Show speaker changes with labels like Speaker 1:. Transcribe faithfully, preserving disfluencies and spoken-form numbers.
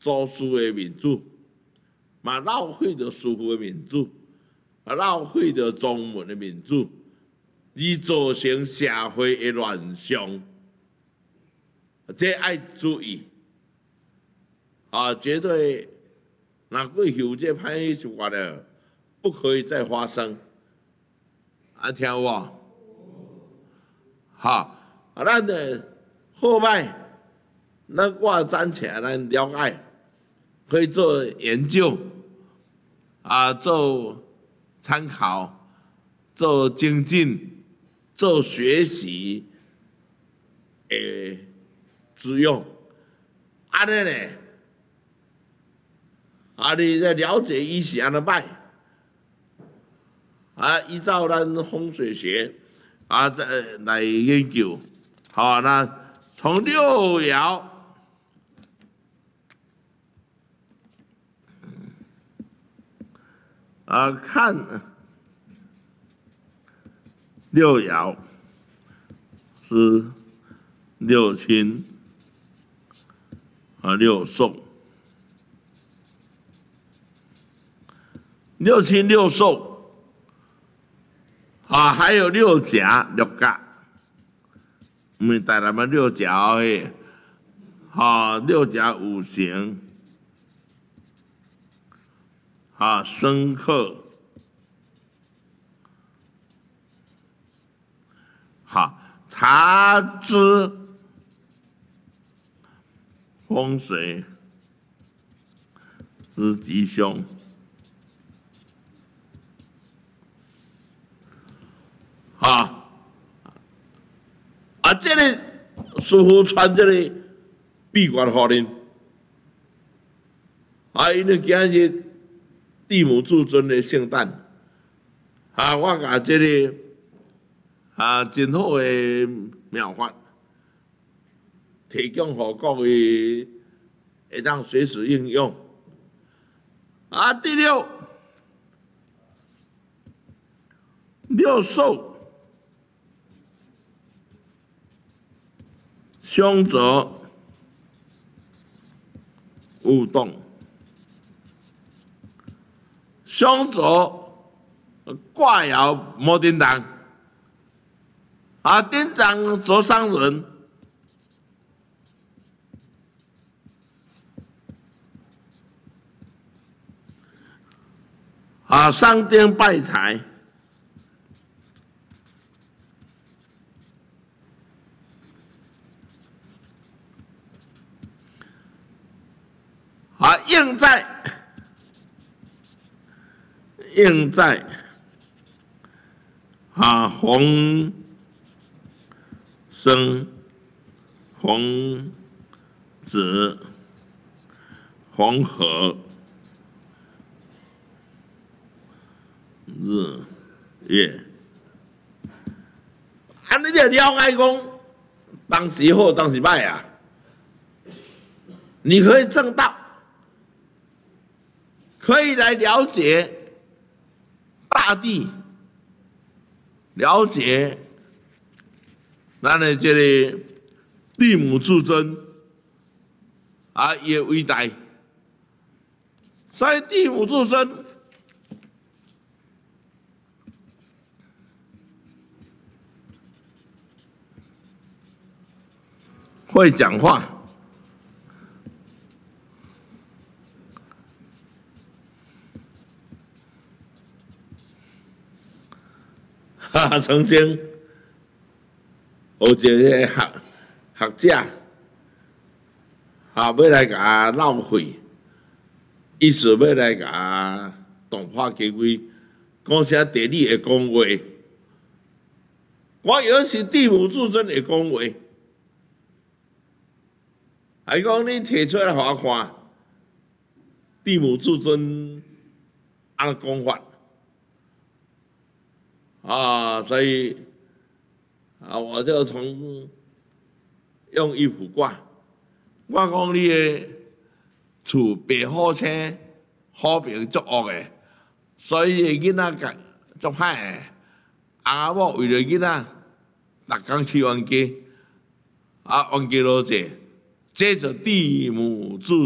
Speaker 1: 做事的民主，嘛浪费着师傅的民主，浪费着宗门的民主，而造成社会的乱象，这爱注意啊！绝对，那过去这歹习惯的，不可以再发生。啊，听有无？好，啊，咱的后摆，咱我暂且咱了解，可以做研究，啊，做参考，做精进，做学习，诶，之用。安尼呢，啊，你在了解伊是安怎摆，啊，依照咱风水学。啊，再来研究，好，那从六爻啊看六爻是六亲啊六寿，六亲六寿。啊，还有六甲六甲，我们带来嘛六甲诶，啊，六甲五行，啊，生克，好，查知风水之吉凶。啊啊！这个师傅传这个闭关法令，啊，因为今日地母至尊的圣诞，啊，我甲这个啊真好的妙法提供给各位，会当随时应用。啊，第六六寿。凶则勿动，凶则卦爻莫颠当，啊，颠当则伤人。啊，伤丁败财。啊，应在应在啊，逢生逢子逢合日月，啊，你就了解讲，当时好，当时歹啊，你可以正道。可以来了解大地，了解咱的这个地母至尊啊，伊的伟大。所以地母至尊会讲话。哈，曾经有一个学学者，啊，要来甲闹会，意思要来甲动破家规，讲些地理会讲话。我尤其地母至尊会讲话，还讲你提出来互我看，地母至尊安怎讲法？啊，所以啊，我就从用一卜卦，我讲你的厝白虎车，好评足恶的，所以囡仔个足歹的，阿某为了囡仔，逐工去冤家，啊冤家路者，这就地母至